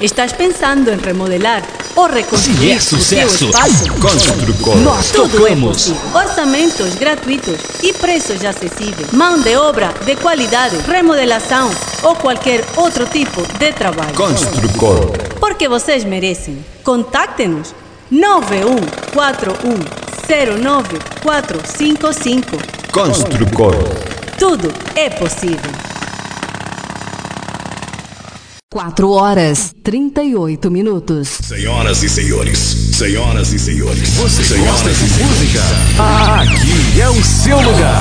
Estás pensando em remodelar ou reconstruir Se é sucesso, o teu espaço? Construcor. Nós Tudo é tocamos. possível. Orçamentos gratuitos e preços acessíveis. Mão de obra de qualidade, remodelação ou qualquer outro tipo de trabalho. Construcor. Porque vocês merecem. Contacte-nos 9141094455. Construcor. Tudo é possível. 4h38. Senhoras e senhores, você Gosta de música? Aqui é o seu lugar.